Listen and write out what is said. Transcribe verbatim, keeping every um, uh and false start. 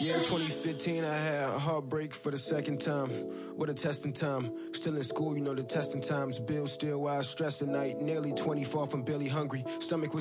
Yeah, in twenty fifteen, I had a heartbreak for the second time. What a testing time. Still in school, you know the testing times. Bills still wild, stressed at night. Nearly twenty-four from barely hungry. Stomach was